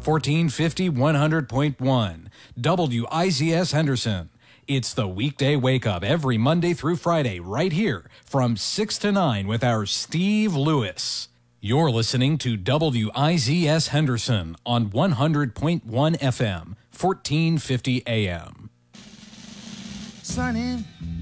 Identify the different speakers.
Speaker 1: 1450 100.1. WIZS Henderson. It's the weekday wake up every Monday through Friday right here from 6 to 9 with our Steve Lewis. You're listening to WIZS Henderson on 100.1 FM, 1450 AM.
Speaker 2: Sign in